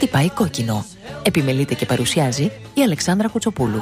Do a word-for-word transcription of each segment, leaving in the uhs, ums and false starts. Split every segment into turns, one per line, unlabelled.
χτυπάει κόκκινο. Επιμελείται και παρουσιάζει η Αλεξάνδρα Κουτσοπούλου.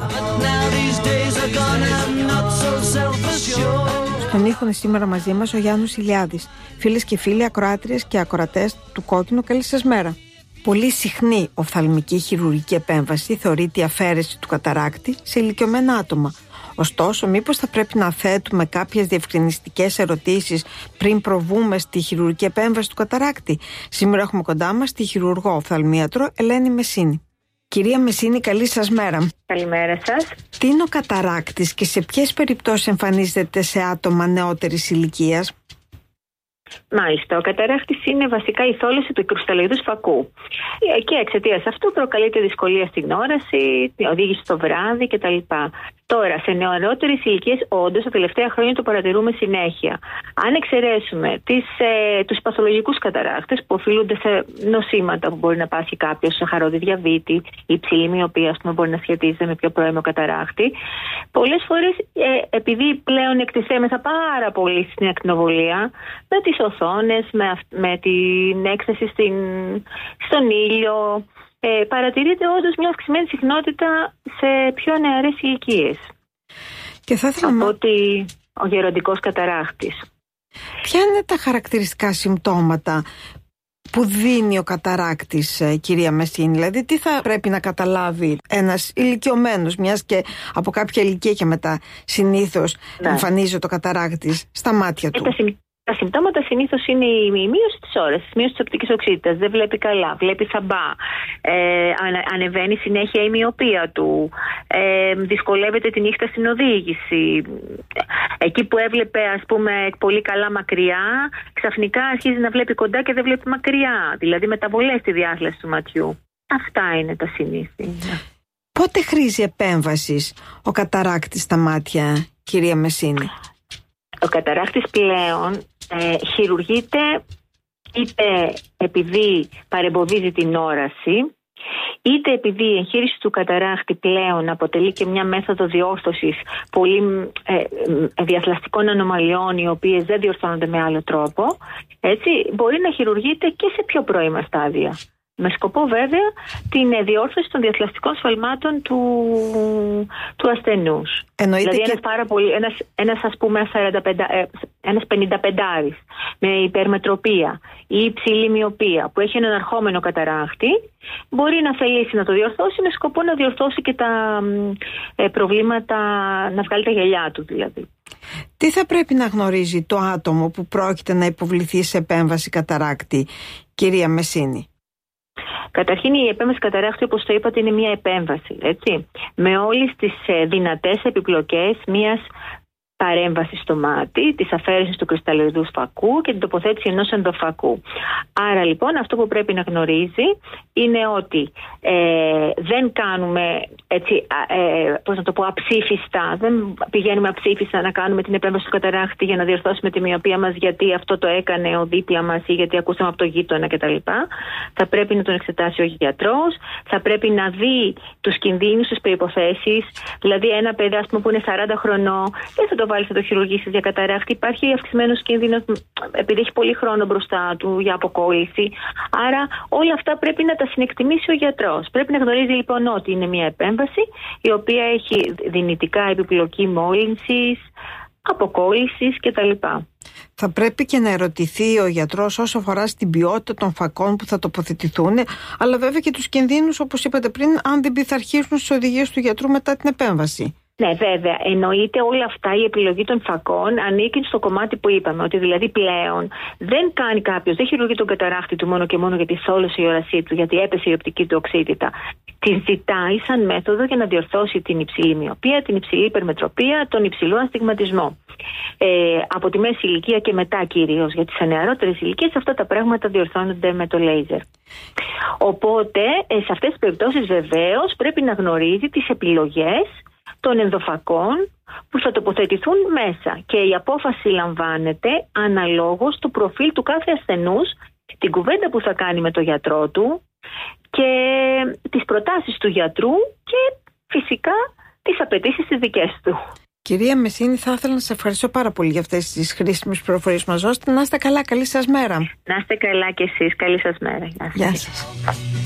Στον ήχο είναι σήμερα μαζί μας ο Γιάννης Ηλιάδης. Φίλες και φίλοι, ακροάτριες και ακροατές του Κόκκινου, καλή σας μέρα. Πολύ συχνή οφθαλμική χειρουργική επέμβαση θεωρείται η αφαίρεση του καταράκτη σε ηλικιωμένα άτομα. Ωστόσο, μήπως θα πρέπει να θέτουμε κάποιες διευκρινιστικές ερωτήσεις πριν προβούμε στη χειρουργική επέμβαση του καταράκτη? Σήμερα έχουμε κοντά μας τη χειρουργό οφθαλμίατρο Ελένη Μεσίνη. Κυρία Μεσίνη, καλή σας μέρα.
Καλημέρα σας.
Τι είναι ο καταράκτης και σε ποιες περιπτώσεις εμφανίζεται σε άτομα νεότερης ηλικίας?
Μάλιστα, ο καταράχτης είναι βασικά η θόλωση του κρυσταλλοειδούς φακού. Και εξαιτίας αυτού προκαλείται δυσκολία στην όραση, οδήγηση στο βράδυ κτλ. Τώρα, σε νεαρότερες ηλικίες, όντως, τα τελευταία χρόνια το παρατηρούμε συνέχεια. Αν εξαιρέσουμε τις, ε, τους παθολογικούς καταράχτες που οφείλονται σε νοσήματα που μπορεί να πάθει κάποιος, σε σαχαρώδη διαβήτη, η υψηλή μοιοπία, ας πούμε, μπορεί να σχετίζεται με πιο πρώιμο καταράχτη. Πολλές φορές, ε, επειδή πλέον εκτιθέμεθα πάρα πολύ στην ακτινοβολία, με τις οθόνες, με, με την έκθεση στην, στον ήλιο, Ε, παρατηρείται όντως μια αυξημένη συχνότητα σε πιο νεαρές ηλικίες.
Και θα ήθελα
από
να...
ότι ο γεροντικός καταράχτης.
Ποια είναι τα χαρακτηριστικά συμπτώματα που δίνει ο καταράκτης, κυρία Μεσίνη? Δηλαδή, τι θα πρέπει να καταλάβει ένας ηλικιωμένος, μιας και από κάποια ηλικία και μετά συνήθως ναι. εμφανίζει το καταράκτης στα μάτια του?
Ε, Τα συμπτώματα συνήθως είναι η μείωση της όρασης, η μείωση της οπτικής οξύτητας. Δεν βλέπει καλά, βλέπει θαμπά, ε, ανεβαίνει συνέχεια η μοιοπία του, ε, δυσκολεύεται τη νύχτα στην οδήγηση. Εκεί που έβλεπε, ας πούμε, πολύ καλά μακριά, ξαφνικά αρχίζει να βλέπει κοντά και δεν βλέπει μακριά. Δηλαδή μεταβολές στη διάθεση του ματιού. Αυτά είναι τα συνήθεια.
Πότε χρήζει επέμβασης ο καταράκτης στα μάτια, κυρία Μεσίνη?
Ο καταράχτης πλέον ε, χειρουργείται είτε επειδή παρεμποδίζει την όραση, είτε επειδή η εγχείρηση του καταράχτη πλέον αποτελεί και μια μέθοδο διόρθωσης πολύ ε, διαθλαστικών ανομαλιών, οι οποίες δεν διορθώνονται με άλλο τρόπο, έτσι, μπορεί να χειρουργείται και σε πιο πρώιμα στάδια. Με σκοπό βέβαια την διόρθωση των διαθλαστικών σφαλμάτων του, του ασθενούς.
Εννοείται
δηλαδή
και...
ένας, πάρα πολύ, ένας, ένας ας πούμε σαράντα πέντε, ένας πενηνταπεντάρης με υπερμετροπία ή υψηλή μοιοπία που έχει έναν αρχόμενο καταράχτη, μπορεί να θελήσει να το διορθώσει με σκοπό να διορθώσει και τα ε, προβλήματα, να βγάλει τα γυαλιά του δηλαδή.
Τι θα πρέπει να γνωρίζει το άτομο που πρόκειται να υποβληθεί σε επέμβαση καταράκτη, κυρία Μεσίνη?
Καταρχήν, η επέμβαση καταράχτη, όπως το είπατε, είναι μια επέμβαση, έτσι, με όλες τις ε, δυνατές επιπλοκές μιας παρέμβαση στο μάτι, της αφαίρεσης του κρυσταλλοειδούς φακού και την τοποθέτηση ενός ενδοφακού. Άρα λοιπόν αυτό που πρέπει να γνωρίζει είναι ότι ε, δεν κάνουμε έτσι, ε, πώς να το πω, αψήφιστα, δεν πηγαίνουμε αψήφιστα να κάνουμε την επέμβαση του καταράχτη για να διορθώσουμε τη μοιοπία μας γιατί αυτό το έκανε ο δίπλα μας ή γιατί ακούσαμε από το γείτονα κτλ. Θα πρέπει να τον εξετάσει ο γιατρός, θα πρέπει να δει τους κινδύνους, τις προϋποθέσεις, δηλαδή ένα παιδί ας πούμε, που είναι σαράντα χρονών δεν θα το βάλει να το χειρουργήσει για καταράχτη. Υπάρχει αυξημένος κίνδυνος επειδή έχει πολύ χρόνο μπροστά του για αποκόλληση. Άρα όλα αυτά πρέπει να τα συνεκτιμήσει ο γιατρός. Πρέπει να γνωρίζει λοιπόν ότι είναι μια επέμβαση η οποία έχει δυνητικά επιπλοκή μόλυνσης, αποκόλλησης κτλ.
Θα πρέπει και να ερωτηθεί ο γιατρός όσο αφορά στην ποιότητα των φακών που θα τοποθετηθούν, αλλά βέβαια και τους κινδύνους, όπως είπατε πριν, αν δεν πειθαρχήσουν στις οδηγίες του γιατρού μετά την επέμβαση.
Ναι, βέβαια. Εννοείται όλα αυτά, η επιλογή των φακών ανήκει στο κομμάτι που είπαμε. Ότι δηλαδή πλέον δεν κάνει κάποιος, δεν χειρουργεί τον καταράχτη του μόνο και μόνο γιατί θόλωσε η όρασή του, γιατί έπεσε η οπτική του οξύτητα. Τη ζητάει σαν μέθοδο για να διορθώσει την υψηλή μοιοπία, την υψηλή υπερμετροπία, τον υψηλό αστιγματισμό. Ε, από τη μέση ηλικία και μετά κυρίως, γιατί σε νεαρότερες ηλικίες αυτά τα πράγματα διορθώνονται με το λέιζερ. Οπότε, ε, σε αυτές τις περιπτώσεις βεβαίως πρέπει να γνωρίζει τις επιλογές των ενδοφακών που θα τοποθετηθούν μέσα και η απόφαση λαμβάνεται αναλόγως του προφίλ του κάθε ασθενούς, την κουβέντα που θα κάνει με τον γιατρό του και τις προτάσεις του γιατρού και φυσικά τις απαιτήσεις τις δικές του.
Κυρία Μεσίνη, θα ήθελα να σας ευχαριστώ πάρα πολύ για αυτές τις χρήσιμες πληροφορίες που μας δώσετε. Να είστε καλά, καλή σας μέρα.
Να είστε καλά κι εσείς, καλή σας μέρα.
Γεια σας.